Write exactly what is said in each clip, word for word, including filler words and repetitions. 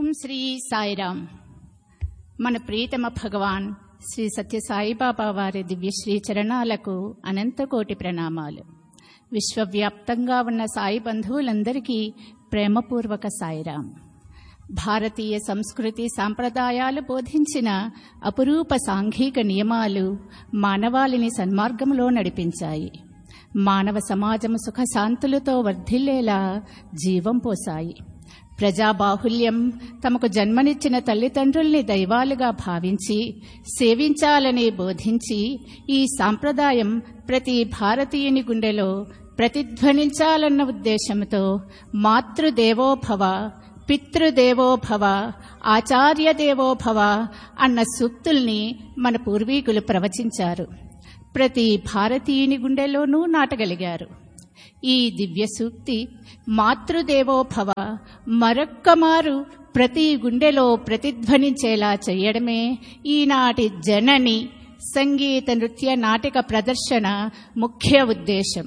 శ్రీ సాయిరామ్. మన ప్రియతమ భగవాన్ శ్రీ సత్య సాయిబాబా వారి దివ్యశ్రీ చరణాలకు అనంతకోటి ప్రణామాలు. విశ్వవ్యాప్తంగా ఉన్న సాయి బంధువులందరికీ ప్రేమపూర్వక సాయిరామ్. భారతీయ సంస్కృతి సాంప్రదాయాలు బోధించిన అపురూప సాంఘిక నియమాలు మానవాళిని సన్మార్గంలో నడిపించాయి. మానవ సమాజం సుఖశాంతులతో వర్ధిల్లేలా జీవం పోసాయి. ప్రజాబాహుల్యం తమకు జన్మనిచ్చిన తల్లిదండ్రుల్ని దైవాలుగా భావించి సేవించాలని బోధించి ఈ సాంప్రదాయం ప్రతి భారతీయుని గుండెలో ప్రతిధ్వనించాలన్న ఉద్దేశంతో మాతృదేవోభవ, పితృదేవోభవ, ఆచార్యదేవోభవ అన్న సూక్తుల్ని మన పూర్వీకులు ప్రవచించారు. ప్రతి భారతీయుని గుండెలోనూ నాటగలిగారు. ఈ దివ్య సూక్తి మాతృదేవోభవ మరొక్కమారు ప్రతి గుండెలో ప్రతిధ్వనించేలా చేయడమే ఈనాటి జనని సంగీత నృత్య నాటక ప్రదర్శన ముఖ్య ఉద్దేశం.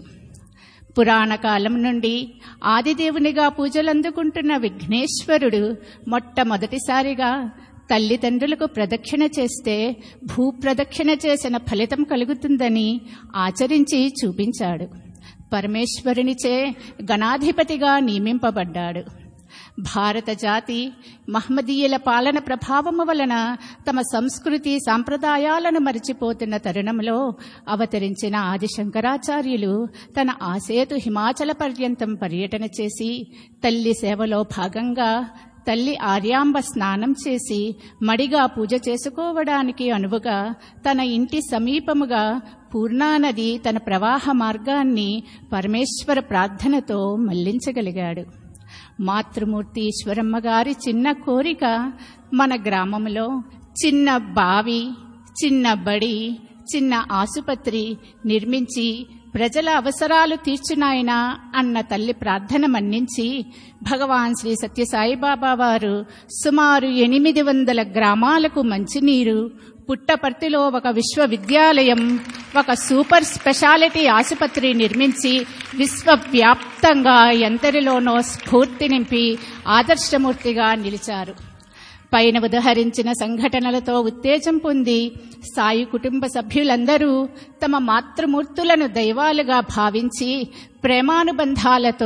పురాణ కాలం నుండి ఆదిదేవునిగా పూజలందుకుంటున్న విఘ్నేశ్వరుడు మొట్టమొదటిసారిగా తల్లిదండ్రులకు ప్రదక్షిణ చేస్తే భూప్రదక్షిణ చేసిన ఫలితం కలుగుతుందని ఆచరించి చూపించాడు. పరమేశ్వరునిచే గణాధిపతిగా నియమింపబడ్డాడు. భారత జాతి మహమ్మదీయుల పాలన ప్రభావము వలన తమ సంస్కృతి సాంప్రదాయాలను మరిచిపోతున్న తరుణంలో అవతరించిన ఆది శంకరాచార్యులు తన ఆసేతు హిమాచల పర్యంతం పర్యటన చేసి తల్లి సేవలో భాగంగా తల్లి ఆర్యాంబ స్నానం చేసి మడిగా పూజ చేసుకోవడానికి అనువుగా తన ఇంటి సమీపముగా పూర్ణానది తన ప్రవాహ మార్గాన్ని పరమేశ్వర ప్రార్థనతో మళ్లించగలిగాడు. మాతృమూర్తి ఈశ్వరమ్మ గారి చిన్న కోరిక మన గ్రామంలో చిన్న బావి, చిన్న బడి, చిన్న ఆసుపత్రి నిర్మించి ప్రజల అవసరాలు తీర్చునాయనా అన్న తల్లి ప్రార్థన మన్నించి భగవాన్ శ్రీ సత్యసాయిబాబా వారు సుమారు ఎనిమిది వందల గ్రామాలకు మంచినీరు, పుట్టపర్తిలో ఒక విశ్వవిద్యాలయం, ఒక సూపర్ స్పెషాలిటీ ఆసుపత్రి నిర్మించి విశ్వవ్యాప్తంగా ఎందరిలోనో స్ఫూర్తి నింపి ఆదర్శమూర్తిగా నిలిచారు. పైన ఉదహరించిన సంఘటనలతో ఉత్తేజం పొంది సాయి కుటుంబ సభ్యులందరూ తమ మాతృమూర్తులను దైవాలుగా భావించి ప్రేమానుబంధాలతో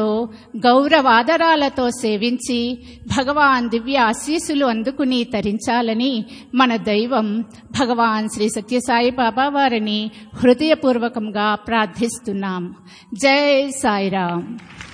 గౌరవాదరాలతో సేవించి భగవాన్ దివ్య ఆశీస్సులు అందుకుని తరించాలని మన దైవం భగవాన్ శ్రీ సత్యసాయి బాబా వారిని హృదయపూర్వకంగా ప్రార్థిస్తున్నాం. జై సాయిరామ్.